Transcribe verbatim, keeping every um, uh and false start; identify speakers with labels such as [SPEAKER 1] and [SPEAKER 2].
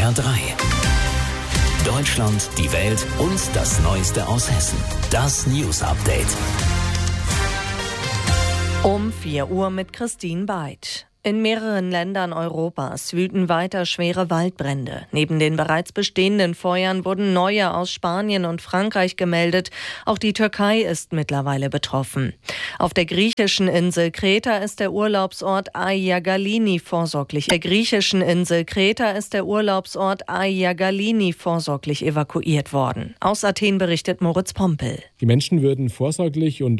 [SPEAKER 1] R drei. Deutschland, die Welt und das Neueste aus Hessen. Das News Update.
[SPEAKER 2] Um vier Uhr mit Christine Beid. In mehreren Ländern Europas wüten weiter schwere Waldbrände. Neben den bereits bestehenden Feuern wurden neue aus Spanien und Frankreich gemeldet. Auch die Türkei ist mittlerweile betroffen. Auf der griechischen Insel Kreta ist der Urlaubsort Aia Galini vorsorglich. Der griechischen Insel Kreta ist der Urlaubsort Aia Galini vorsorglich evakuiert worden. Aus Athen berichtet Moritz Pompel.
[SPEAKER 3] Die Menschen würden vorsorglich und